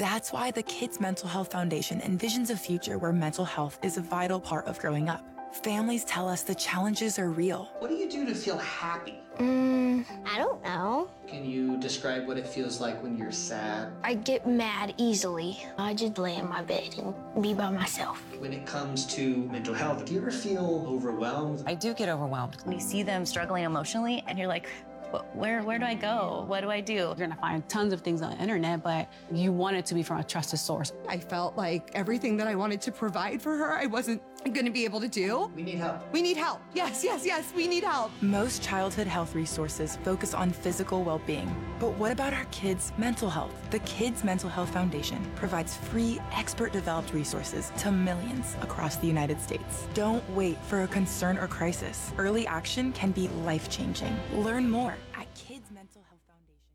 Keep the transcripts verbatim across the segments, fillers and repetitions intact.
That's why the Kids Mental Health Foundation envisions a future where mental health is a vital part of growing up. Families tell us the challenges are real. What do you do to feel happy? Mm, I don't know. Can you describe what it feels like when you're sad? I get mad easily. I just lay in my bed and be by myself. When it comes to mental health, do you ever feel overwhelmed? I do get overwhelmed. When you see them struggling emotionally and you're like, Where where do I go? What do I do? You're gonna find tons of things on the internet, but you want it to be from a trusted source. I felt like everything that I wanted to provide for her, I wasn't gonna be able to do. We need help. We need help. Yes, yes, yes, we need help. Most childhood health resources focus on physical well-being. But what about our kids' mental health? The Kids Mental Health Foundation provides free, expert-developed resources to millions across the United States. Don't wait for a concern or crisis. Early action can be life-changing. Learn more at kids mental health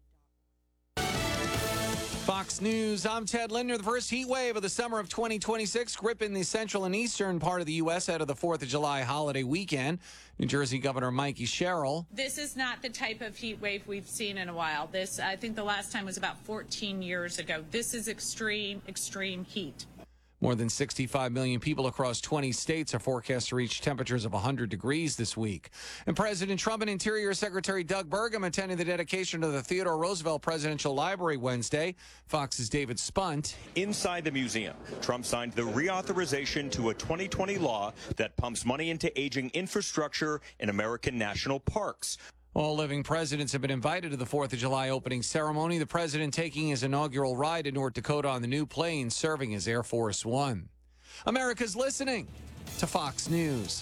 foundation. Fox News, I'm Ted Linder. The first heat wave of the summer of twenty twenty-six gripping the central and eastern part of the U S ahead of the fourth of July holiday weekend. New Jersey Governor Mikey Sherrill. This is not the type of heat wave we've seen in a while. This, I think the last time was about fourteen years ago. This is extreme, extreme heat. More than sixty-five million people across twenty states are forecast to reach temperatures of one hundred degrees this week. And President Trump and Interior Secretary Doug Burgum attended the dedication of the Theodore Roosevelt Presidential Library Wednesday. Fox's David Spunt. Inside the museum, Trump signed the reauthorization to a twenty twenty law that pumps money into aging infrastructure in American national parks. All living presidents have been invited to the fourth of July opening ceremony, the president taking his inaugural ride to North Dakota on the new plane serving as Air Force One. America's listening to Fox News.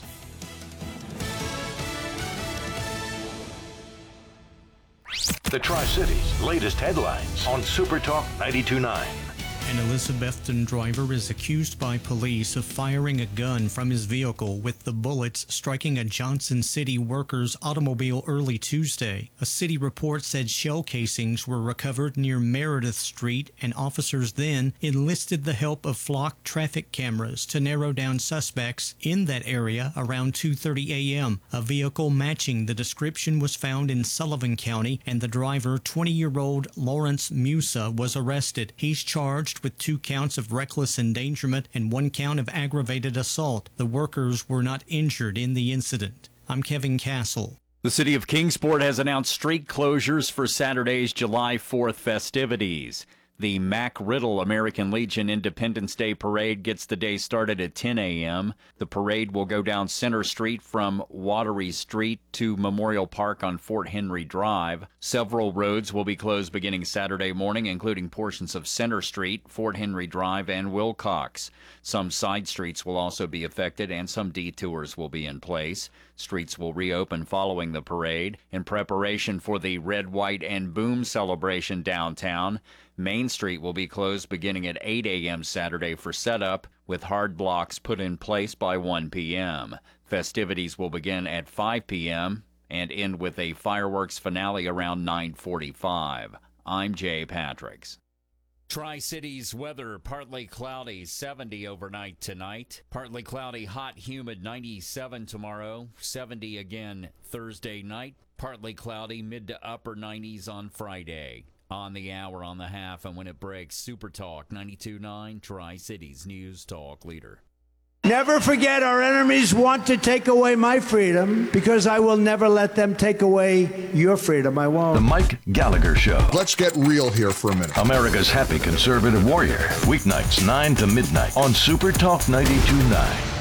The Tri-Cities' latest headlines on Super Talk ninety-two point nine. An Elizabethton driver is accused by police of firing a gun from his vehicle, with the bullets striking a Johnson City worker's automobile early Tuesday. A city report said shell casings were recovered near Meredith Street, and officers then enlisted the help of flock traffic cameras to narrow down suspects in that area around two thirty a.m. A vehicle matching the description was found in Sullivan County, and the driver, twenty-year-old Lawrence Musa, was arrested. He's charged with two counts of reckless endangerment and one count of aggravated assault. The workers were not injured in the incident. I'm Kevin Castle. The city of Kingsport has announced street closures for Saturday's July fourth festivities. The Mack Riddle American Legion Independence Day Parade gets the day started at ten a.m. The parade will go down Center Street from Watery Street to Memorial Park on Fort Henry Drive. Several roads will be closed beginning Saturday morning, including portions of Center Street, Fort Henry Drive, and Wilcox. Some side streets will also be affected, and some detours will be in place. Streets will reopen following the parade. In preparation for the Red, White, and Boom celebration downtown, Main Street will be closed beginning at eight a.m. Saturday for setup, with hard blocks put in place by one p.m. Festivities will begin at five p.m. and end with a fireworks finale around nine forty-five. I'm Jay Patricks. Tri-Cities weather, partly cloudy, seventy overnight tonight. Partly cloudy, hot, humid, ninety-seven tomorrow. seventy again Thursday night. Partly cloudy, mid to upper nineties on Friday. On the hour, on the half, and when it breaks, Super Talk ninety-two point nine, Tri-Cities News Talk Leader. Never forget, our enemies want to take away my freedom, because I will never let them take away your freedom. I won't. The Mike Gallagher Show. Let's get real here for a minute. America's happy conservative warrior. Weeknights, nine to midnight on Super Talk ninety-two point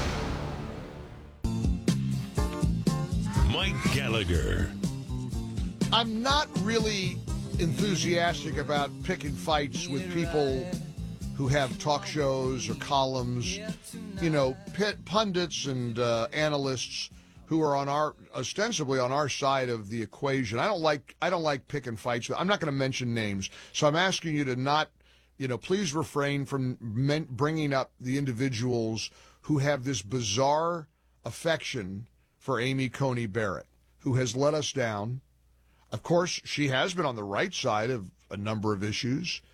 nine. Mike Gallagher. I'm not really enthusiastic about picking fights with people who have talk shows or columns, you know, pit, pundits and uh, analysts who are on our ostensibly on our side of the equation. I don't like I don't like picking fights. I'm not going to mention names, so I'm asking you to not, you know, please refrain from men, bringing up the individuals who have this bizarre affection for Amy Coney Barrett, who has let us down. Of course, she has been on the right side of a number of issues.